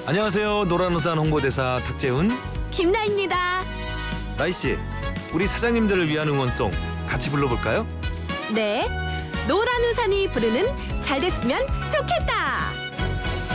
안녕하세요. 노란우산 홍보대사 탁재훈, 김나입니다. 나이씨. 우리 사장님들을 위한 응원송 같이 불러볼까요? 네, 노란우산이 부르는 잘 됐으면 좋겠다.